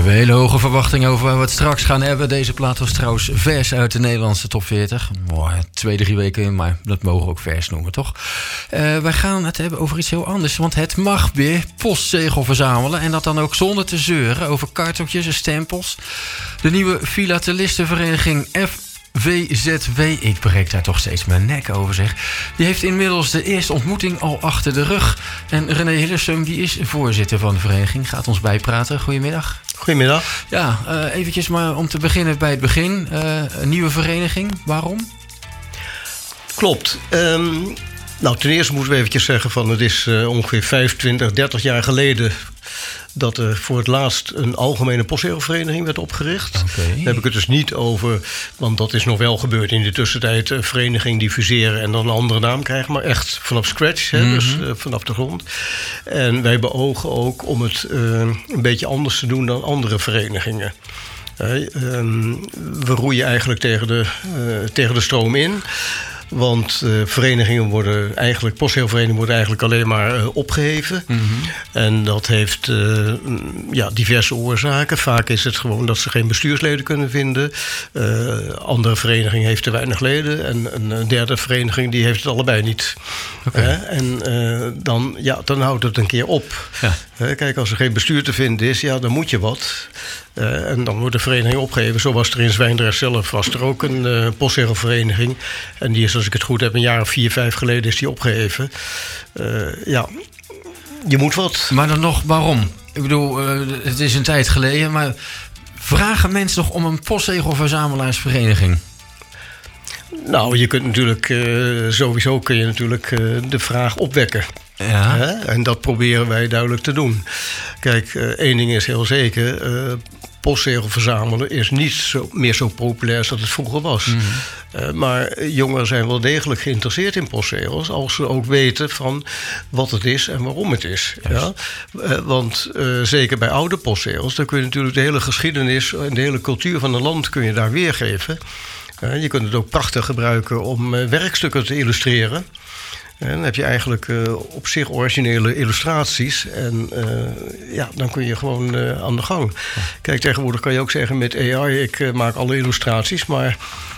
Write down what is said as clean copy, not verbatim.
hebben hele hoge verwachtingen over waar we het straks gaan hebben. Deze plaat was trouwens vers uit de Nederlandse top 40. 2-3 weken in, maar dat mogen we ook vers noemen, toch? Wij gaan het hebben over iets heel anders. Want het mag weer postzegel verzamelen. En dat dan ook zonder te zeuren over karteltjes en stempels. De nieuwe filatelistenvereniging FVZW, ik breek daar toch steeds mijn nek over, zeg. Die heeft inmiddels de eerste ontmoeting al achter de rug. En René Hillersum, die is voorzitter van de vereniging, gaat ons bijpraten. Goedemiddag. Goedemiddag. Ja, eventjes maar om te beginnen bij het begin. Een nieuwe vereniging, waarom? Klopt. Nou, ten eerste moeten we eventjes zeggen van het is ongeveer 25, 30 jaar geleden dat er voor het laatst een algemene postzegelvereniging werd opgericht. Okay. Daar heb ik het dus niet over, want dat is nog wel gebeurd in de tussentijd. Een vereniging die fuseren en dan een andere naam krijgen, maar echt vanaf scratch, dus vanaf de grond. En wij beogen ook om het een beetje anders te doen dan andere verenigingen. We roeien eigenlijk tegen de stroom in. Want postzegelverenigingen worden eigenlijk alleen maar opgeheven. Mm-hmm. En dat heeft diverse oorzaken. Vaak is het gewoon dat ze geen bestuursleden kunnen vinden. Andere vereniging heeft te weinig leden. En een derde vereniging die heeft het allebei niet. Okay. Dan houdt het een keer op. Ja. Kijk, als er geen bestuur te vinden is, dan moet je wat. En dan wordt de vereniging opgeheven. Zo was er in Zwijndrecht zelf was er ook een postzegelvereniging. En die is, als ik het goed heb, een jaar of 4, 5 geleden is die opgeheven. Je moet wat. Maar dan nog, waarom? Ik bedoel, het is een tijd geleden, maar vragen mensen nog om een postzegelverzamelaarsvereniging? Nou, je kunt natuurlijk sowieso de vraag opwekken. Ja. En dat proberen wij duidelijk te doen. Kijk, één ding is heel zeker. Postzegel verzamelen is niet meer zo populair als dat het vroeger was. Mm-hmm. Maar jongeren zijn wel degelijk geïnteresseerd in postzegels, als ze ook weten van wat het is en waarom het is. Ja? Want zeker bij oude postzegels, dan kun je natuurlijk de hele geschiedenis en de hele cultuur van een land kun je daar weergeven. Je kunt het ook prachtig gebruiken om werkstukken te illustreren. En dan heb je eigenlijk op zich originele illustraties. En dan kun je gewoon aan de gang. Kijk, tegenwoordig kan je ook zeggen met AI, ik maak alle illustraties. Maar